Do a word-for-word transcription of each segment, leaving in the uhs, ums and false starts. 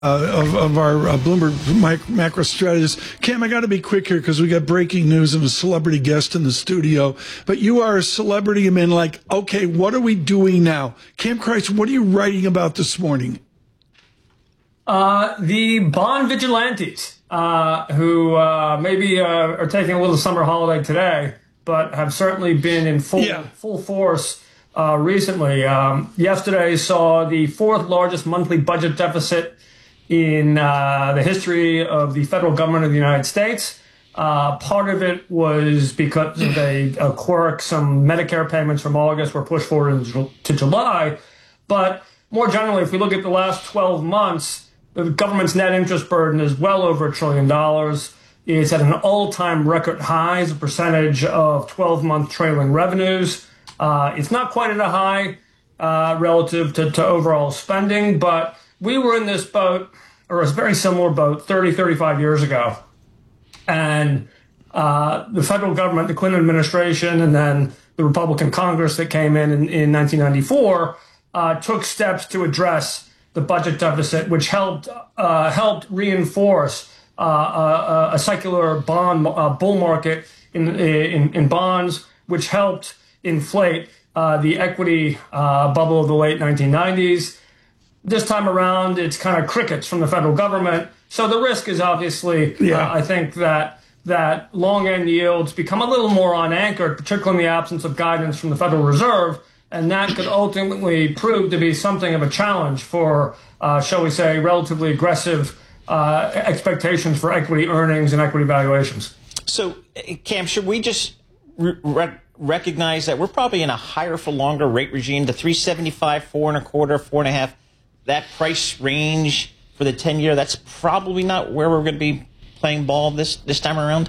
Uh, of, of our uh, Bloomberg mic- macro strategist. Cam, I got to be quick here because we got breaking news and a celebrity guest in the studio. But you are a celebrity. I mean, like, okay, what are we doing now? Cam Christ, what are you writing about this morning? Uh, the bond vigilantes, uh, who uh, maybe uh, are taking a little summer holiday today, but have certainly been in full yeah. full force uh, recently. Um, yesterday saw the fourth largest monthly budget deficit in uh, the history of the federal government of the United States. Uh, part of it was because of a, a quirk. Some Medicare payments from August were pushed forward to July. But more generally, if we look at the last twelve months, the government's net interest burden is well over a trillion dollars. It's at an all-time record high as a percentage of twelve-month trailing revenues. Uh, it's not quite at a high uh, relative to, to overall spending, but we were in this boat, or a very similar boat, thirty, thirty-five years ago. And uh, the federal government, the Clinton administration, and then the Republican Congress that came in in, in nineteen ninety-four uh, took steps to address the budget deficit, which helped uh, helped reinforce uh, a, a secular bond uh, bull market in, in, in bonds, which helped inflate uh, the equity uh, bubble of the late nineteen nineties. This time around, it's kind of crickets from the federal government. So the risk is obviously, yeah. uh, I think, that that long-end yields become a little more unanchored, particularly in the absence of guidance from the Federal Reserve. And that could ultimately prove to be something of a challenge for, uh, shall we say, relatively aggressive uh, expectations for equity earnings and equity valuations. So, Cam, should we just re- recognize that we're probably in a higher for longer rate regime, the three seventy-five, four and a quarter, four and a half, that price range for the ten year, that's probably not where we're going to be playing ball this, this time around?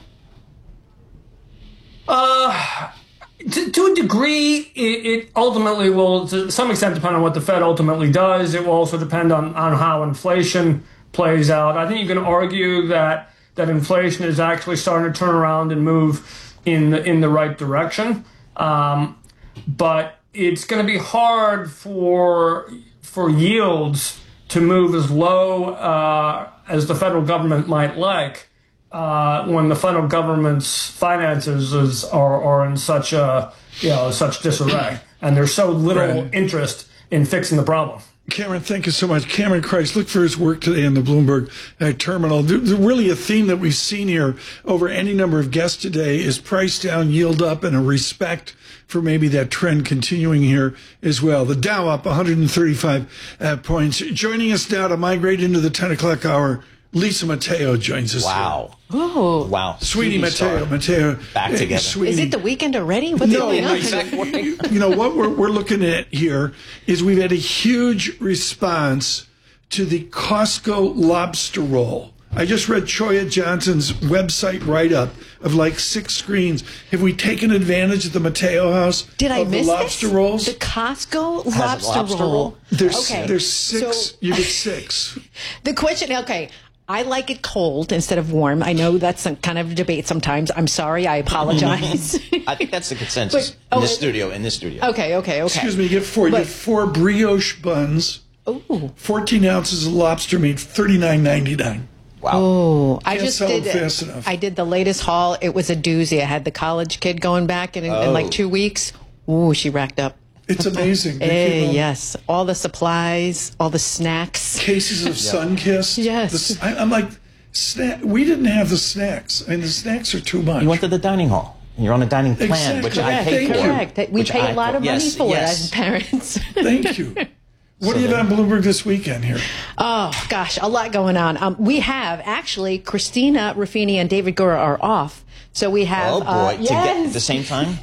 Uh, to, to a degree, it, it ultimately will, to some extent, depend on what the Fed ultimately does. It will also depend on, on how inflation plays out. I think you can argue that that inflation is actually starting to turn around and move in the, in the right direction. Um, but it's going to be hard for for yields to move as low uh, as the federal government might like uh, when the federal government's finances is, are, are in such a you know such disarray, and there's so little right. interest in fixing the problem. Cameron, thank you so much. Cameron Christ, look for his work today in the Bloomberg uh, terminal. There's really a theme that we've seen here over any number of guests today is price down, yield up, and a respect for maybe that trend continuing here as well. The Dow up one hundred thirty-five uh, points. Joining us now to migrate into the ten o'clock hour, Lisa Mateo joins us. Wow. Oh. Wow. Sweetie Mateo. Mateo. Back together. Sweetie. Is it the weekend already? What's no, going on? exactly. You know, what we're, we're looking at here is we've had a huge response to the Costco lobster roll. I just read Choya Johnson's website write-up of like six screens. Have we taken advantage of the Mateo House Did I of miss the lobster this? rolls? The Costco Has lobster, lobster roll. roll? There's, okay. there's six. So, you get six. The question, okay, I like it cold instead of warm. I know that's a kind of a debate sometimes. I'm sorry. I apologize. I think that's the consensus But, in oh, this studio. In this studio. Okay, okay, okay. Excuse me. You get four. You But- get four brioche buns. Ooh. fourteen ounces of lobster meat, thirty-nine ninety-nine. Wow. Oh, I Can't just sell did. it fast enough. I did the latest haul. It was a doozy. I had the college kid going back in, in Oh. like two weeks. Ooh, she racked up. It's amazing. They Hey, came out- yes, all the supplies, all the snacks. Cases of Sunkist. Yes. The, I, I'm like, snack. We didn't have the snacks. I mean, the snacks are too much. You went to the dining hall. You're on a dining plan, Exactly. which I Correct. pay Thank for. you. Correct. We Which pay I- a lot of money yes, for yes. it as parents. Thank you. What So do you have then- on Bloomberg this weekend here? Oh, gosh, a lot going on. Um, we have, actually, Christina Ruffini and David Gura are off. So we have, Oh, boy. uh, To yes. get at the same time?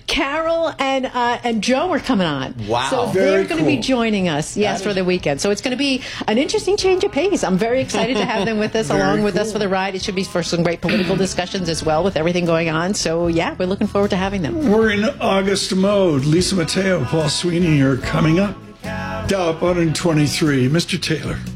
Carol and uh, and Joe are coming on. Wow. So Very they're going to be cool. joining us, yes, That for is- the weekend. So it's going to be an interesting change of pace. I'm very excited to have them with us, Very along with us cool. for the ride. It should be for some great political discussions as well with everything going on. So, yeah, we're looking forward to having them. We're in August mode. Lisa Mateo, Paul Sweeney are coming up. Dow up one hundred twenty-three. Mister Taylor.